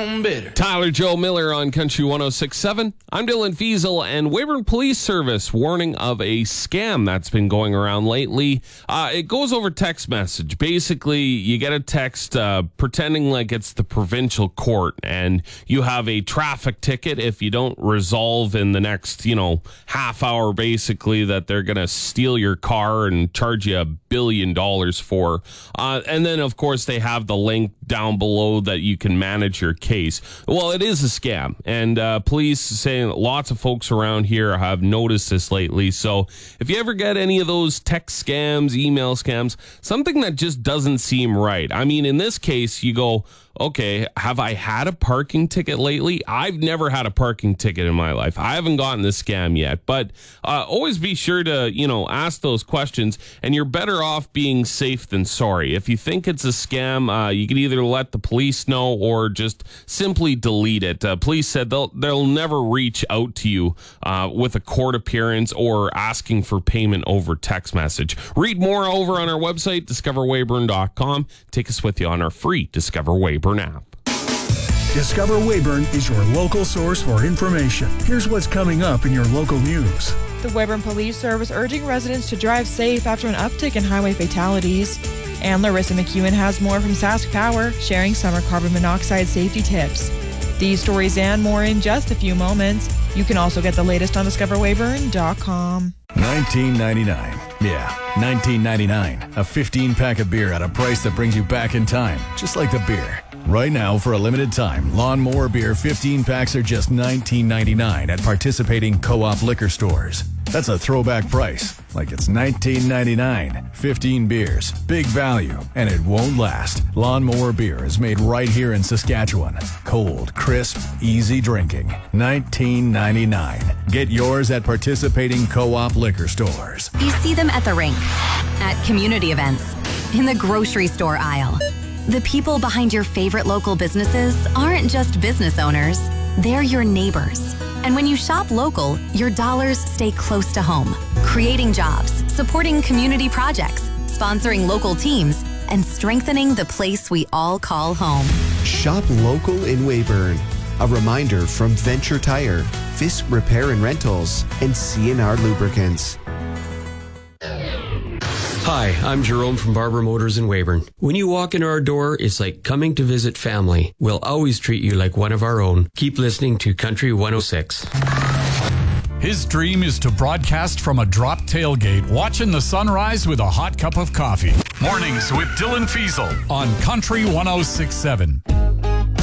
something better. Tyler Joe Miller on Country 106.7. I'm Dylan Fiesel, and Weyburn Police Service warning of a scam that's been going around lately. It goes over text message. Basically, you get a text pretending like it's the provincial court, and you have a traffic ticket if you don't resolve in the next, half hour, basically, that they're going to steal your car and charge you $1 billion for. And then, of course, they have the link down below that you can manage your case. Well, it is a scam, and police saying lots of folks around here have noticed this lately. So if you ever get any of those text scams, email scams, something that just doesn't seem right. I mean, in this case, you go, okay, have I had a parking ticket lately? I've never had a parking ticket in my life. I haven't gotten this scam yet, but always be sure to, ask those questions, and you're better off being safe than sorry. If you think it's a scam, you can either let the police know or just simply delete it. Police said they'll never reach out to you with a court appearance or asking for payment over text message. Read more over on our website, discoverweyburn.com. Take us with you on our free Discover Weyburn app. Discover Weyburn is your local source for information. Here's what's coming up in your local news. The Weyburn Police Service urging residents to drive safe after an uptick in highway fatalities. And Larissa McEwen has more from Sask Power, sharing summer carbon monoxide safety tips. These stories and more in just a few moments. You can also get the latest on discoverweyburn.com. $19.99. Yeah, $19.99. A 15-pack of beer at a price that brings you back in time, just like the beer. Right now, for a limited time, Lawnmower Beer 15 packs are just $19.99 at participating co-op liquor stores. That's a throwback price, like it's $19.99. 15 beers, big value, and it won't last. Lawnmower Beer is made right here in Saskatchewan. Cold, crisp, easy drinking. $19.99. Get yours at participating co-op liquor stores. You see them at the rink, at community events, in the grocery store aisle. The people behind your favorite local businesses aren't just business owners, they're your neighbors. And when you shop local, your dollars stay close to home, creating jobs, supporting community projects, sponsoring local teams, and strengthening the place we all call home. Shop local in Weyburn. A reminder from Venture Tire, Fisk Repair and Rentals, and CNR Lubricants. Hi, I'm Jerome from Barber Motors in Weyburn. When you walk into our door, it's like coming to visit family. We'll always treat you like one of our own. Keep listening to Country 106. His dream is to broadcast from a drop tailgate, watching the sunrise with a hot cup of coffee. Mornings with Dylan Fiesel on Country 106.7.